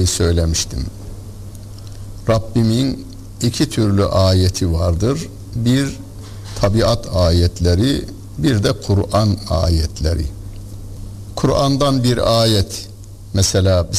söylemiştim. Rabbimin iki türlü ayeti vardır. Bir tabiat ayetleri, bir de Kur'an ayetleri. Kur'an'dan bir ayet, mesela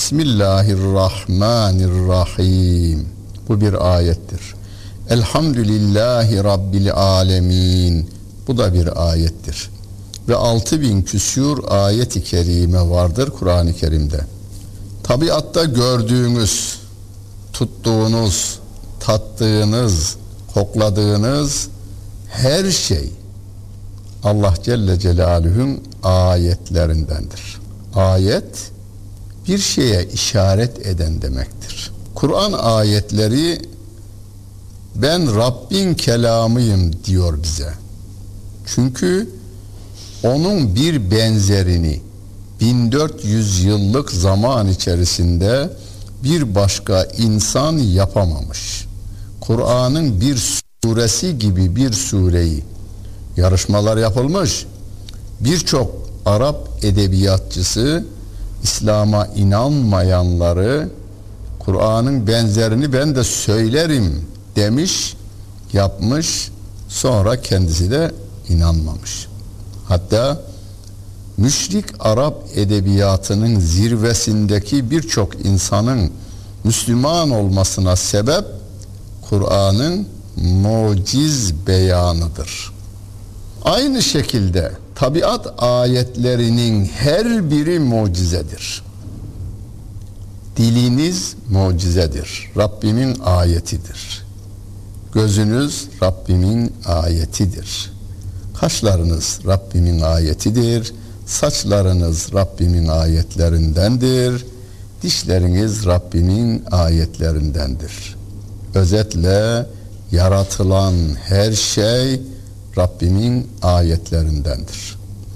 Bismillahirrahmanirrahim, bu bir ayettir. Elhamdülillahi Rabbil alemin, bu da bir ayettir. Ve 6000 küsur ayet-i kerime vardır Kur'an-ı Kerim'de. Tabiatta gördüğünüz, tuttuğunuz, tattığınız, kokladığınız her şey Allah Celle Celaluhu'nun ayetlerindendir. Ayet, bir şeye işaret eden demektir. Kur'an ayetleri ben Rabbin kelamıyım diyor bize. Çünkü onun bir benzerini 1400 yıllık zaman içerisinde bir başka insan yapamamış. Kur'an'ın bir suresi gibi bir sureyi, yarışmalar yapılmış. Birçok Arap edebiyatçısı İslam'a inanmayanları Kur'an'ın benzerini ben de söylerim demiş, yapmış, sonra kendisi de inanmamış. Hatta müşrik Arap edebiyatının zirvesindeki birçok insanın Müslüman olmasına sebep Kur'an'ın muciz beyanıdır. Aynı şekilde tabiat ayetlerinin her biri mucizedir. Diliniz mucizedir. Rabbimin ayetidir. Gözünüz Rabbimin ayetidir. Kaşlarınız Rabbimin ayetidir. Saçlarınız Rabbimin ayetlerindendir. Dişleriniz Rabbimin ayetlerindendir. Özetle yaratılan her şey Rabbimin ayetlerindendir.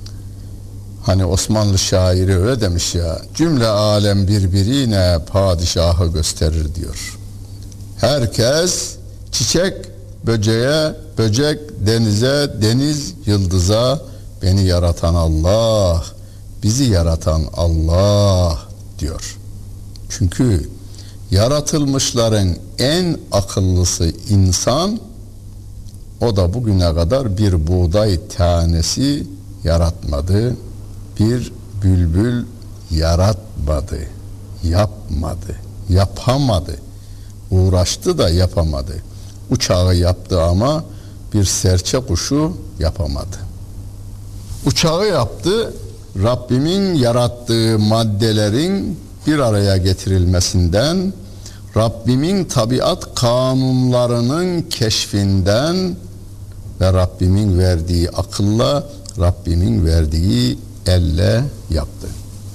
Hani Osmanlı şairi öyle demiş ya, cümle alem birbirine padişahı gösterir diyor. Herkes çiçek böceğe, böcek denize, deniz yıldıza, beni yaratan Allah, bizi yaratan Allah diyor. Çünkü yaratılmışların en akıllısı insan, o da bugüne kadar bir buğday tanesi yaratmadı, bir bülbül yaratmadı, yapmadı, yapamadı, uğraştı da yapamadı. Uçağı yaptı ama bir serçe kuşu yapamadı. Uçağı yaptı, Rabbimin yarattığı maddelerin bir araya getirilmesinden, Rabbimin tabiat kanunlarının keşfinden ve Rabbimin verdiği akılla, Rabbimin verdiği elle yaptı.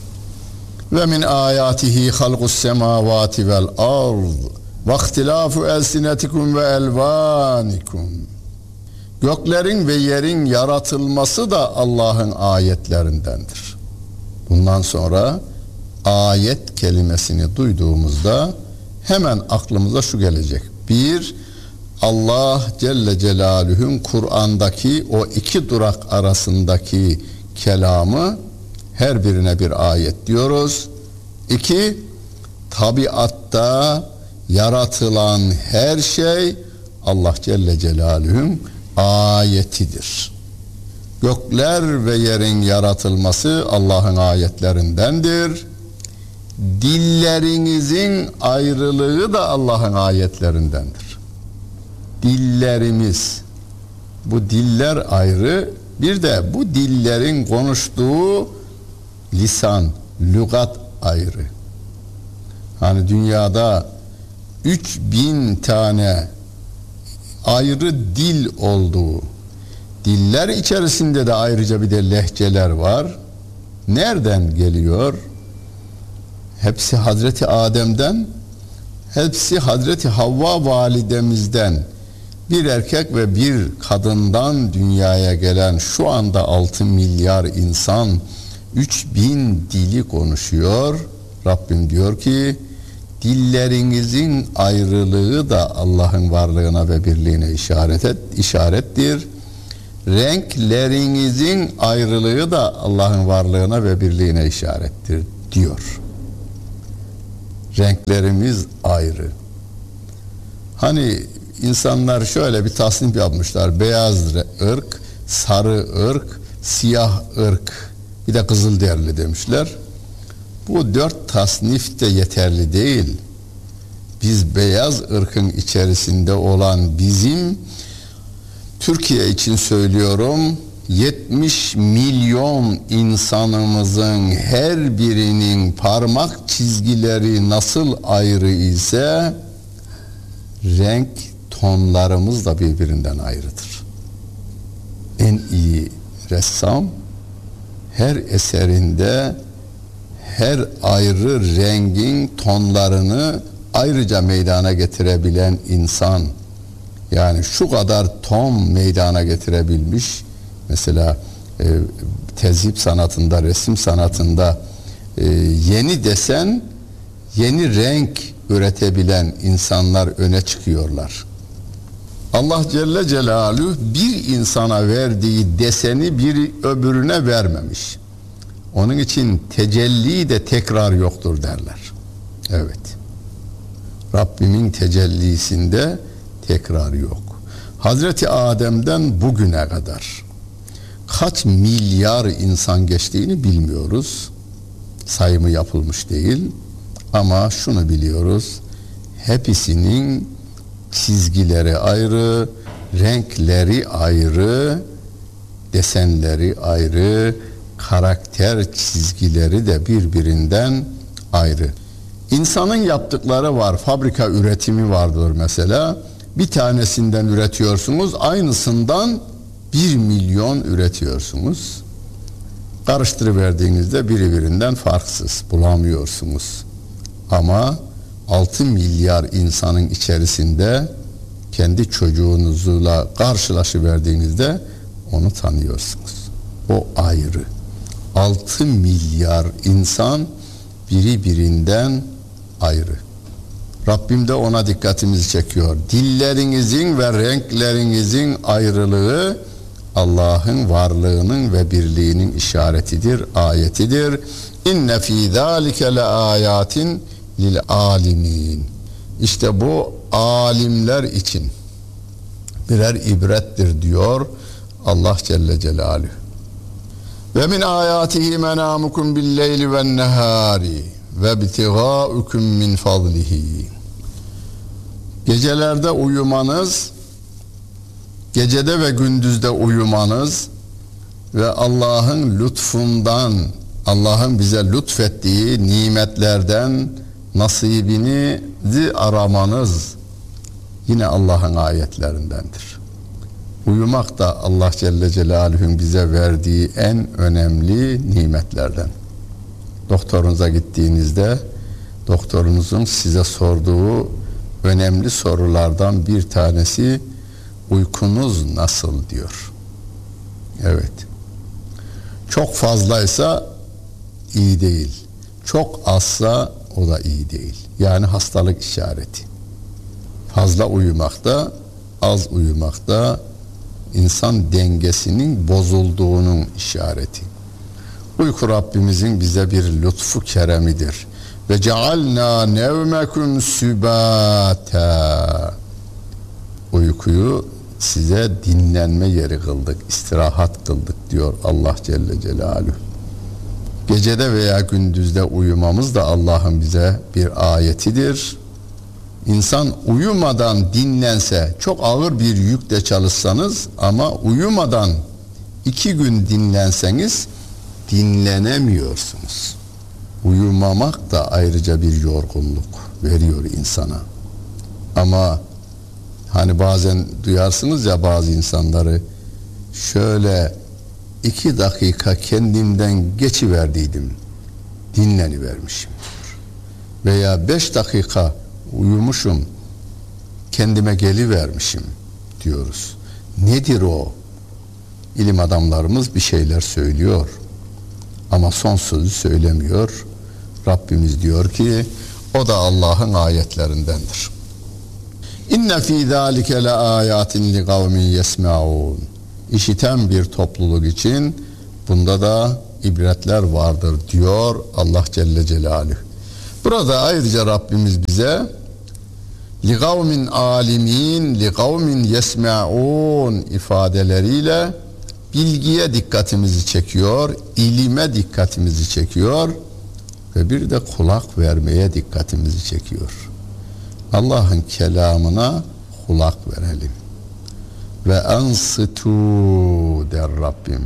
Ve min ayatihi halqus semavati vel ard ve ihtilafu elsinetikum ve elvanikum. Göklerin ve yerin yaratılması da Allah'ın ayetlerindendir. Bundan sonra ayet kelimesini duyduğumuzda hemen aklımıza şu gelecek. Bir, Allah Celle Celaluhu'nun Kur'an'daki o iki durak arasındaki kelamı, her birine bir ayet diyoruz. İki, tabiatta yaratılan her şey Allah Celle Celaluhu'nun ayetidir. Gökler ve yerin yaratılması Allah'ın ayetlerindendir. Dillerinizin ayrılığı da Allah'ın ayetlerindendir. Dillerimiz, bu diller ayrı, bir de bu dillerin konuştuğu lisan, lügat ayrı. Hani dünyada 3000 tane ayrı dil olduğu, diller içerisinde de ayrıca bir de lehçeler var. Nereden geliyor? Hepsi Hazreti Adem'den, hepsi Hazreti Havva validemizden, bir erkek ve bir kadından dünyaya gelen şu anda 6 milyar insan 3000 dili konuşuyor. Rabbim diyor ki dillerinizin ayrılığı da Allah'ın varlığına ve birliğine işarettir. Renklerinizin ayrılığı da Allah'ın varlığına ve birliğine işarettir diyor. Renklerimiz ayrı. Hani insanlar şöyle bir tasnif yapmışlar. Beyaz ırk, sarı ırk, siyah ırk, bir de kızılderili demişler. Bu 4 tasnif de yeterli değil. Biz beyaz ırkın içerisinde olan bizim, Türkiye için söylüyorum, 70 milyon insanımızın her birinin parmak çizgileri nasıl ayrı ise renk tonlarımız da birbirinden ayrıdır. En iyi ressam her eserinde her ayrı rengin tonlarını ayrıca meydana getirebilen insan, yani şu kadar ton meydana getirebilmiş. Mesela tezhip sanatında, resim sanatında yeni desen, yeni renk üretebilen insanlar öne çıkıyorlar. Allah Celle Celaluhu bir insana verdiği deseni bir öbürüne vermemiş. Onun için tecelli de tekrar yoktur derler. Evet. Rabbimin tecellisinde tekrar yok. Hazreti Adem'den bugüne kadar kaç milyar insan geçtiğini bilmiyoruz. Sayımı yapılmış değil. Ama şunu biliyoruz. Hepsinin çizgileri ayrı, renkleri ayrı, desenleri ayrı, karakter çizgileri de birbirinden ayrı. İnsanın yaptıkları var. Fabrika üretimi vardır mesela. Bir tanesinden üretiyorsunuz, aynısından 1 milyon üretiyorsunuz. Karıştırıverdiğinizde birbirinden farksız bulamıyorsunuz. Ama 6 milyar insanın içerisinde kendi çocuğunuzla karşılaşıverdiğinizde onu tanıyorsunuz. O ayrı. 6 milyar insan birbirinden ayrı. Rabbim de ona dikkatimizi çekiyor. Dillerinizin ve renklerinizin ayrılığı Allah'ın varlığının ve birliğinin işaretidir, ayetidir. İnne fî zâlike le âyâtin lil âlimîn. İşte bu alimler için birer ibrettir diyor Allah Celle Celaluhu. Ve min âyâtihi menâmukum billeyli ven nehâri ve ibtigâukum min fadlihi. Gecelerde uyumanız, gecede ve gündüzde uyumanız ve Allah'ın lütfundan, Allah'ın bize lütfettiği nimetlerden nasibinizi aramanız yine Allah'ın ayetlerindendir. Uyumak da Allah Celle Celaluhu'nun bize verdiği en önemli nimetlerden. Doktorunuza gittiğinizde doktorunuzun size sorduğu önemli sorulardan bir tanesi uykunuz nasıl diyor. Evet. Çok fazlaysa iyi değil. Çok azsa o da iyi değil. Yani hastalık işareti. Fazla uyumakta, az uyumakta insan dengesinin bozulduğunun işareti. Uyku Rabbimizin bize bir lütfu keremidir. Ve cealna nevmekum sübata. Uykuyu size dinlenme yeri kıldık, istirahat kıldık diyor Allah Celle Celaluhu. Gecede veya gündüzde uyumamız da Allah'ın bize bir ayetidir. İnsan uyumadan dinlense, çok ağır bir yükle çalışsanız ama uyumadan 2 gün dinlenseniz dinlenemiyorsunuz. Uyumamak da ayrıca bir yorgunluk veriyor insana. Ama hani bazen duyarsınız ya bazı insanları, şöyle 2 dakika kendimden geçiverdiydim, dinlenivermişim. Veya 5 dakika uyumuşum, kendime gelivermişim diyoruz. Nedir o? İlim adamlarımız bir şeyler söylüyor ama son sözü söylemiyor. Rabbimiz diyor ki o da Allah'ın ayetlerindendir. İnne fî zâlike le âyâtin li kavmin yesme'ûn. İşiten bir topluluk için bunda da ibretler vardır diyor Allah Celle Celaluhu. Burada ayrıca Rabbimiz bize "Ligavmin alimin, ligavmin yesme'un" ifadeleriyle bilgiye dikkatimizi çekiyor, ilime dikkatimizi çekiyor ve bir de kulak vermeye dikkatimizi çekiyor. Allah'ın kelamına kulak verelim. Ve ansitu der Rabbim.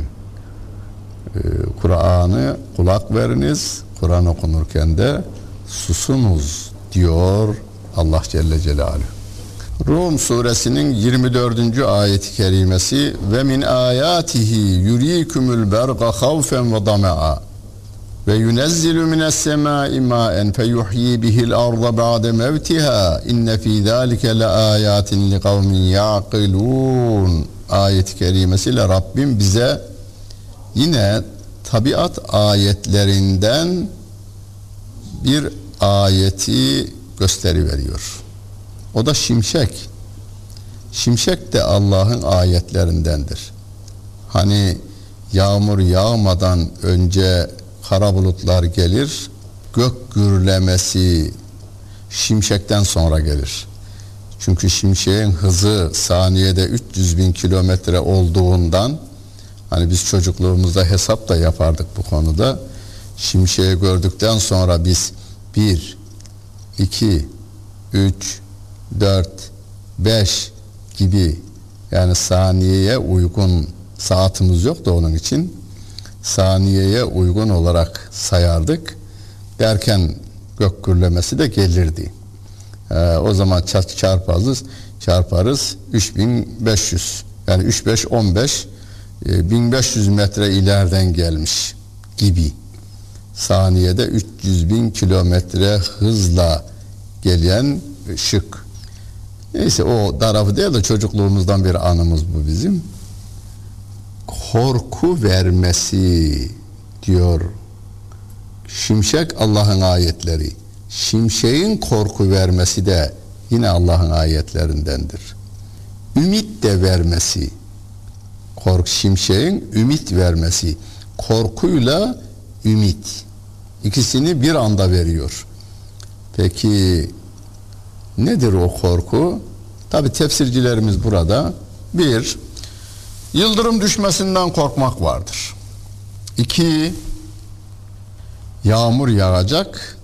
Kur'an'ı kulak veriniz, Kur'an okunurken de susunuz diyor Allah Celle Celaluhu. Rum suresinin 24. ayeti kerimesi ve min ayatihi yurikumul berqa havfen ve dama'a ve yunezzilu mines semai ma'en feyuhyi bihil arda ba'de mevtiha inne fî zâlike le âyâtin li kavmin ya'kilûn ayet-i kerimesiyle Rabbim bize yine tabiat ayetlerinden bir ayeti gösteriveriyor. O da şimşek. Şimşek de Allah'ın ayetlerindendir. Hani yağmur yağmadan önce kara bulutlar gelir, gök gürlemesi şimşekten sonra gelir. Çünkü şimşeğin hızı saniyede 300.000 kilometre olduğundan, hani biz çocukluğumuzda hesap da yapardık bu konuda. Şimşeği gördükten sonra biz 1, 2, 3, 4, 5 gibi, yani saniyeye uygun, saatimiz yok da onun için saniyeye uygun olarak sayardık. Derken gök gürlemesi de gelirdi. O zaman çarparız 3500, yani 3 5 15, 1500 metre ileriden gelmiş gibi. Saniyede 300.000 kilometre hızla gelen ışık. Neyse, o tarafı değil de çocukluğumuzdan bir anımız bu bizim. Korku vermesi diyor. Şimşek Allah'ın ayetleri. Şimşeğin korku vermesi de yine Allah'ın ayetlerindendir. Ümit de vermesi. Şimşeğin ümit vermesi. Korkuyla ümit. İkisini bir anda veriyor. Peki nedir o korku? Tabi tefsircilerimiz burada: 1, yıldırım düşmesinden korkmak vardır. 2, yağmur yağacak,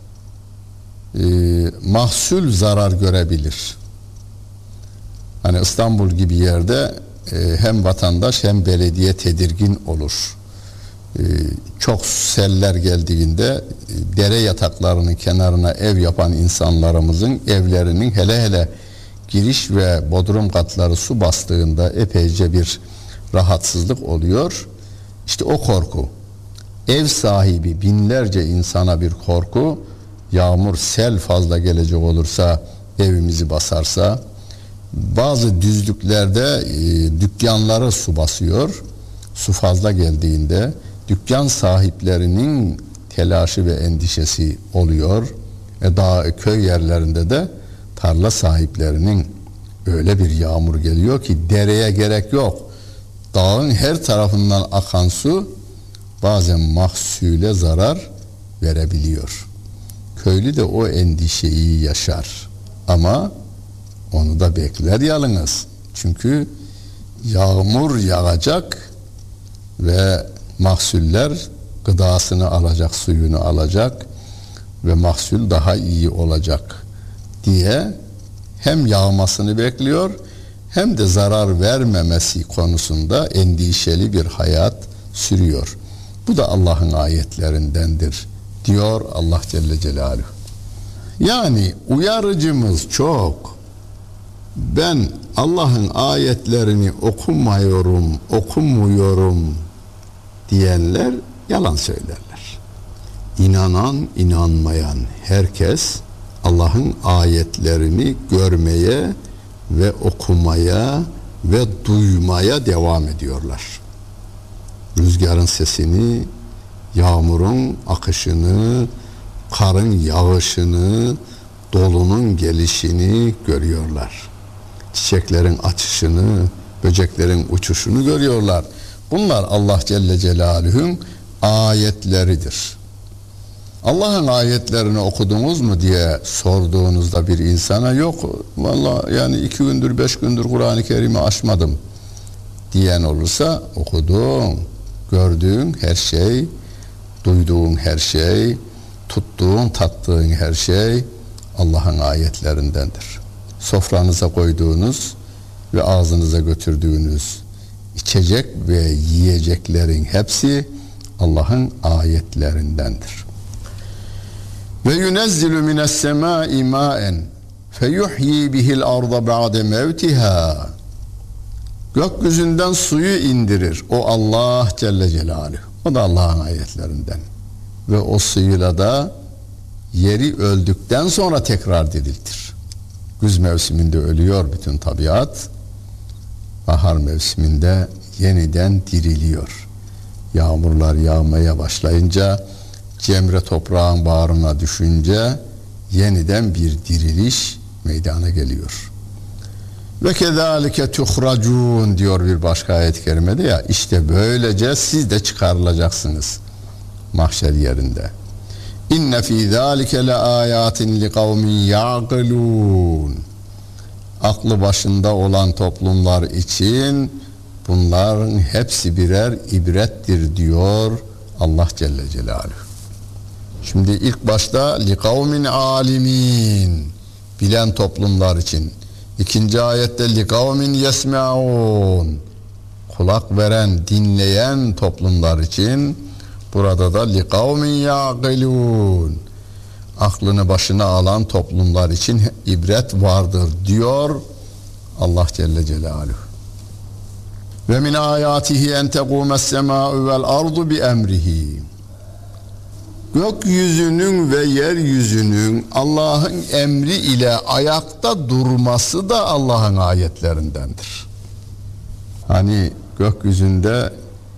mahsul zarar görebilir. Hani İstanbul gibi yerde hem vatandaş hem belediye tedirgin olur. Çok seller geldiğinde dere yataklarının kenarına ev yapan insanlarımızın evlerinin hele hele giriş ve bodrum katları su bastığında epeyce bir rahatsızlık oluyor. İşte o korku. Ev sahibi binlerce insana bir korku. Yağmur, sel fazla gelecek olursa, evimizi basarsa, bazı düzlüklerde dükkanları su basıyor. Su fazla geldiğinde dükkan sahiplerinin telaşı ve endişesi oluyor. Dağ, köy yerlerinde de tarla sahiplerinin öyle bir yağmur geliyor ki dereye gerek yok. Dağın her tarafından akan su bazen mahsule zarar verebiliyor. Köylü de o endişeyi yaşar. Ama onu da bekler yalnız. Çünkü yağmur yağacak ve mahsuller gıdasını alacak, suyunu alacak ve mahsul daha iyi olacak diye hem yağmasını bekliyor hem de zarar vermemesi konusunda endişeli bir hayat sürüyor. Bu da Allah'ın ayetlerindendir diyor Allah Celle Celaluhu. Yani uyarıcımız çok. Ben Allah'ın ayetlerini okumuyorum diyenler yalan söylerler. İnanan, inanmayan herkes Allah'ın ayetlerini görmeye ve okumaya ve duymaya devam ediyorlar. Rüzgarın sesini, yağmurun akışını, karın yağışını, dolunun gelişini görüyorlar. Çiçeklerin açışını, böceklerin uçuşunu görüyorlar. Bunlar Allah Celle Celaluhu'nun ayetleridir. Allah'ın ayetlerini okudunuz mu diye sorduğunuzda bir insana yok vallahi yani 2 gündür 5 gündür Kur'an-ı Kerim'i açmadım diyen olursa okuduğun, gördüğün her şey, duyduğun her şey, tuttuğun, tattığın her şey Allah'ın ayetlerindendir. Sofranıza koyduğunuz ve ağzınıza götürdüğünüz içecek ve yiyeceklerin hepsi Allah'ın ayetlerindendir. Ve yunezzilu mines semai ma'en feyuhyi bihil arda ba'de mevtiha. Gökyüzünden suyu indirir o Allah Celle Celaluhu. O da Allah'ın ayetlerinden. Ve o suyuyla da yeri öldükten sonra tekrar diriltir. Güz mevsiminde ölüyor bütün tabiat. Bahar mevsiminde yeniden diriliyor. Yağmurlar yağmaya başlayınca, cemre toprağın bağrına düşünce yeniden bir diriliş meydana geliyor. Ve kezalike tuhracun diyor bir başka ayet-i kerimede ya, işte böylece siz de çıkarılacaksınız mahşer yerinde. İnne fî zâlike le âyâtin li kavmin ya'kılûn. Aklı başında olan toplumlar için bunların hepsi birer ibrettir diyor Allah Celle Celaluhu. Şimdi ilk başta li kavmin alimin, bilen toplumlar için. İkinci ayette li kavmin yesme'un, kulak veren, dinleyen toplumlar için. Burada da li kavmin ya'kılûn, aklını başına alan toplumlar için ibret vardır diyor Allah Celle Celaluhu. Ve min ayatihi en tegûmes semâ'u vel ardu bi emrihi. Gökyüzünün ve yeryüzünün Allah'ın emri ile ayakta durması da Allah'ın ayetlerindendir. Hani gökyüzünde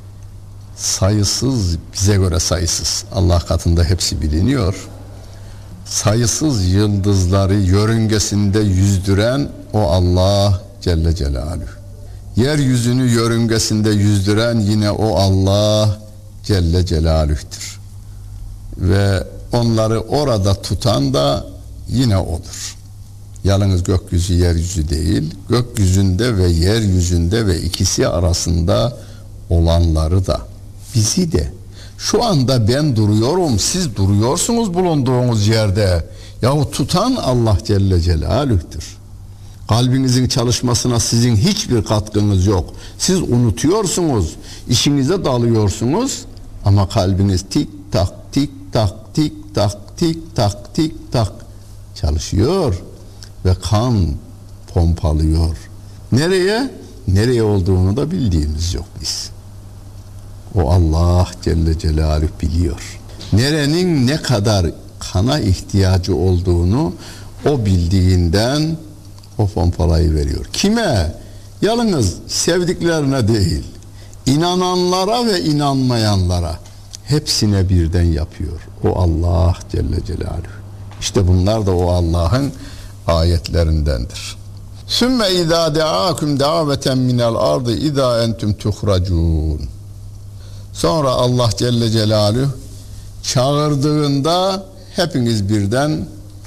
sayısız, bize göre sayısız, Allah katında hepsi biliniyor, sayısız yıldızları yörüngesinde yüzdüren o Allah Celle Celaluhu. Yeryüzünü yörüngesinde yüzdüren yine o Allah Celle Celaluh'tür. Ve onları orada tutan da yine O'dur. Yalnız gökyüzü yeryüzü değil, gökyüzünde ve yeryüzünde ve ikisi arasında olanları da, bizi de. Şu anda ben duruyorum, siz duruyorsunuz bulunduğunuz yerde. Yahu tutan Allah Celle Celaluh'tür. Kalbinizin çalışmasına sizin hiçbir katkınız yok. Siz unutuyorsunuz, işinize dalıyorsunuz ama kalbiniz tik tak tik tak tik tak tik tak tik tak çalışıyor ve kan pompalıyor. Nereye? Nereye olduğunu da bildiğimiz yok biz. O Allah Celle Celaluhu biliyor. Nerenin ne kadar kana ihtiyacı olduğunu o bildiğinden o pompalayı veriyor. Kime? Yalnız sevdiklerine değil, inananlara ve inanmayanlara, hepsine birden yapıyor. O Allah Celle Celaluhu. İşte bunlar da o Allah'ın ayetlerindendir. Sümme izâ deâkum daveten minel ardı izâ entum tuhracûn. Sonra Allah Celle Celaluhu çağırdığında hepiniz birden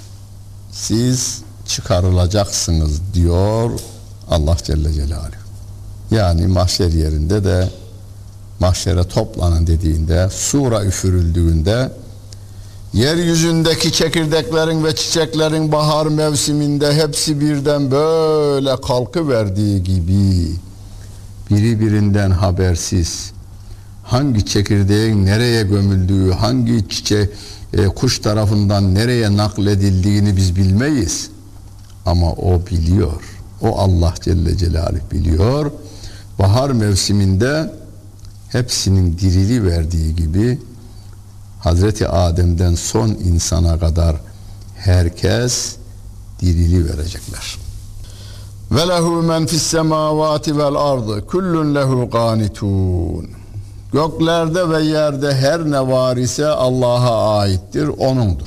siz çıkarılacaksınız diyor Allah Celle Celaluhu. Yani mahşer yerinde de mahşere toplanın dediğinde, sura üfürüldüğünde, yeryüzündeki çekirdeklerin ve çiçeklerin bahar mevsiminde hepsi birden böyle kalkıverdiği gibi, biri birinden habersiz, hangi çekirdeğin nereye gömüldüğü, hangi kuş tarafından nereye nakledildiğini biz bilmeyiz. Ama o biliyor. O Allah Celle Celaluhu biliyor. Bahar mevsiminde hepsinin dirili verdiği gibi Hazreti Adem'den son insana kadar herkes dirili verecekler. Ve lehu men fis semavati vel ardı kullun lehu qanitun. Göklerde ve yerde her ne var ise Allah'a aittir, O'nundur.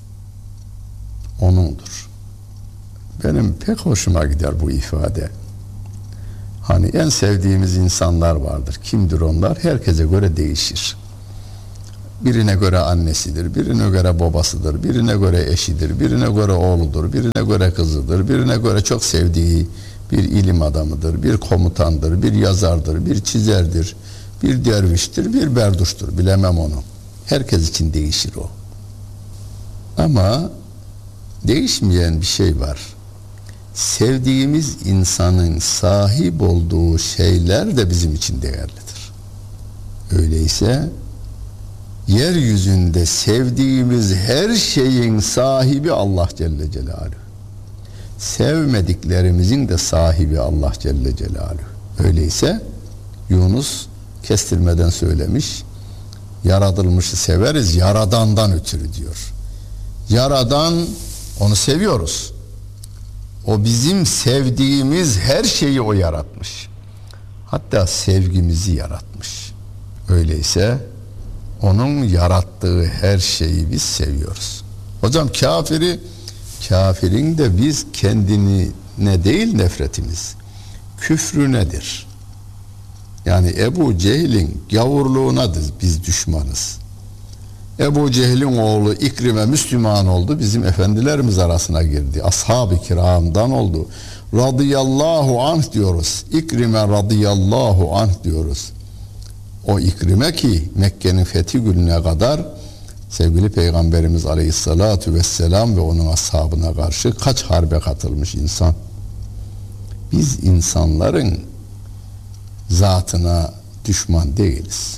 O'nundur. Benim pek hoşuma gider bu ifade. Hani en sevdiğimiz insanlar vardır. Kimdir onlar? Herkese göre değişir. Birine göre annesidir, birine göre babasıdır, birine göre eşidir, birine göre oğludur, birine göre kızıdır, birine göre çok sevdiği bir ilim adamıdır, bir komutandır, bir yazardır, bir çizerdir, bir derviştir, bir berduştur. Bilemem onu. Herkes için değişir o. Ama değişmeyen bir şey var. Sevdiğimiz insanın sahip olduğu şeyler de bizim için değerlidir. Öyleyse yeryüzünde sevdiğimiz her şeyin sahibi Allah Celle Celaluhu. Sevmediklerimizin de sahibi Allah Celle Celaluhu. Öyleyse Yunus kestirmeden söylemiş, yaratılmışı severiz Yaradan'dan ötürü diyor. Yaradan, onu seviyoruz. O bizim sevdiğimiz her şeyi o yaratmış. Hatta sevgimizi yaratmış. Öyleyse onun yarattığı her şeyi biz seviyoruz. Hocam kafirin de biz kendine değil nefretimiz, küfrünedir. Yani Ebu Cehil'in gavurluğuna biz düşmanız. Ebu Cehil'in oğlu İkrime Müslüman oldu, bizim efendilerimiz arasına girdi. Ashab-ı kiramdan oldu. Radıyallahu anh diyoruz. İkrime radıyallahu anh diyoruz. O İkrime ki Mekke'nin fethi gününe kadar sevgili Peygamberimiz Aleyhissalatu vesselam ve onun ashabına karşı kaç harbe katılmış insan. Biz insanların zatına düşman değiliz.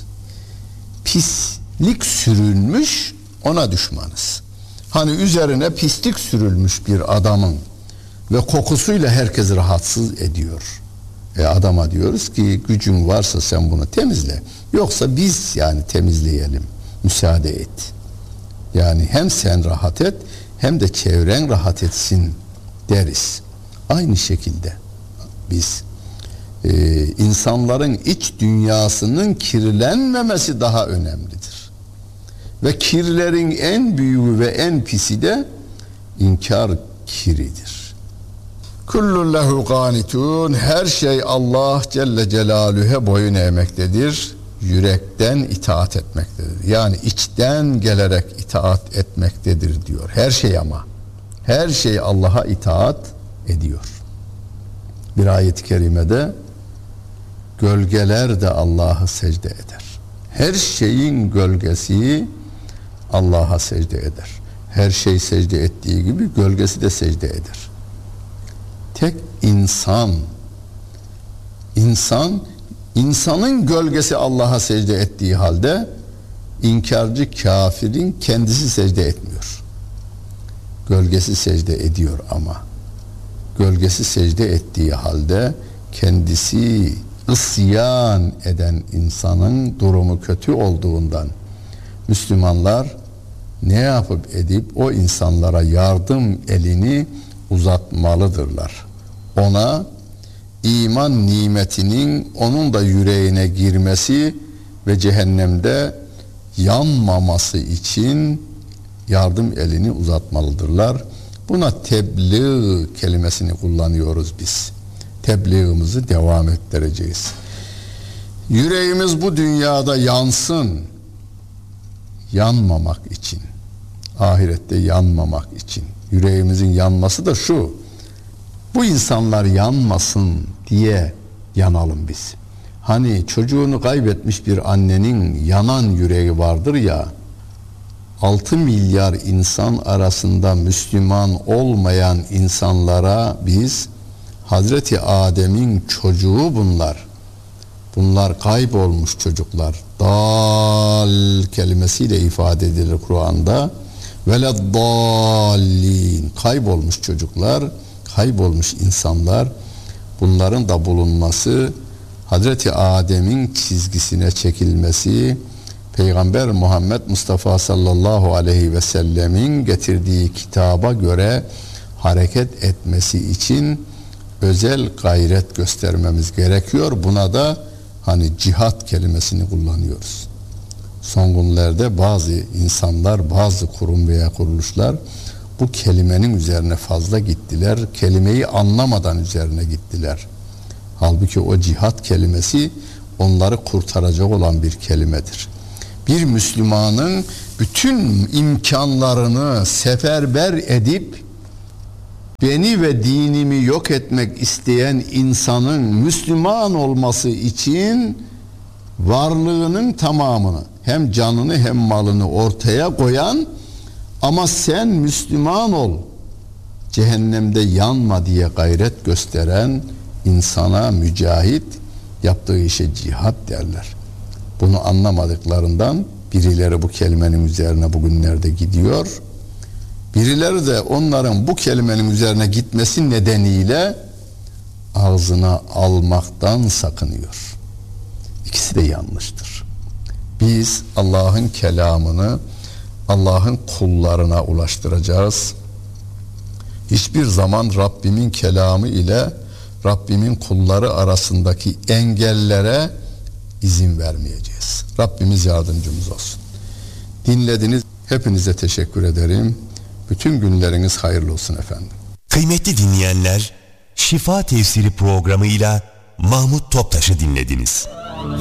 Pislik sürülmüş, ona düşmanız. Hani üzerine pislik sürülmüş bir adamın ve kokusuyla herkesi rahatsız ediyor. Adama diyoruz ki gücün varsa sen bunu temizle. Yoksa biz yani temizleyelim. Müsaade et. Yani hem sen rahat et hem de çevren rahat etsin deriz. Aynı şekilde biz insanların iç dünyasının kirlenmemesi daha önemlidir. Ve kirlerin en büyüğü ve en pisi de inkar kiridir. Kullun lehu qanitun, her şey Allah Celle Celaluhu'ya boyun eğmektedir. Yürekten itaat etmektedir. Yani içten gelerek itaat etmektedir diyor. Her şey ama. Her şey Allah'a itaat ediyor. Bir ayet-i kerimede gölgeler de Allah'a secde eder. Her şeyin gölgesi Allah'a secde eder. Her şey secde ettiği gibi gölgesi de secde eder. Tek insanın gölgesi Allah'a secde ettiği halde inkarcı kafirin kendisi secde etmiyor. Gölgesi secde ediyor ama gölgesi secde ettiği halde kendisi isyan eden insanın durumu kötü olduğundan Müslümanlar ne yapıp edip o insanlara yardım elini uzatmalıdırlar. Ona iman nimetinin onun da yüreğine girmesi ve cehennemde yanmaması için yardım elini uzatmalıdırlar. Buna tebliğ kelimesini kullanıyoruz biz. Tebliğimizi devam ettireceğiz. Yüreğimiz bu dünyada yansın, yanmamak için, ahirette yanmamak için. Yüreğimizin yanması da şu: bu insanlar yanmasın diye yanalım biz. Hani çocuğunu kaybetmiş bir annenin yanan yüreği vardır ya, 6 milyar insan arasında Müslüman olmayan insanlara biz Hazreti Adem'in çocuğu bunlar kaybolmuş çocuklar, dal kelimesiyle ifade edilir Kur'an'da, veleddallin, kaybolmuş çocuklar, kaybolmuş insanlar, bunların da bulunması, Hazreti Adem'in çizgisine çekilmesi, Peygamber Muhammed Mustafa sallallahu aleyhi ve sellemin getirdiği kitaba göre hareket etmesi için özel gayret göstermemiz gerekiyor. Buna da hani cihat kelimesini kullanıyoruz. Son günlerde bazı insanlar, bazı kurum veya kuruluşlar bu kelimenin üzerine fazla gittiler. Kelimeyi anlamadan üzerine gittiler. Halbuki o cihat kelimesi onları kurtaracak olan bir kelimedir. Bir Müslümanın bütün imkanlarını seferber edip beni ve dinimi yok etmek isteyen insanın Müslüman olması için varlığının tamamını, hem canını hem malını ortaya koyan ama sen Müslüman ol, cehennemde yanma diye gayret gösteren insana mücahit, yaptığı işe cihat derler. Bunu anlamadıklarından birileri bu kelimenin üzerine bugünlerde gidiyor. Birileri de onların bu kelimenin üzerine gitmesi nedeniyle ağzına almaktan sakınıyor. İkisi de yanlıştır. Biz Allah'ın kelamını Allah'ın kullarına ulaştıracağız. Hiçbir zaman Rabbimin kelamı ile Rabbimin kulları arasındaki engellere izin vermeyeceğiz. Rabbimiz yardımcımız olsun. Dinlediniz. Hepinize teşekkür ederim. Bütün günleriniz hayırlı olsun efendim. Kıymetli dinleyenler, Şifa Tefsiri programıyla Mahmut Toptaş'ı dinlediniz.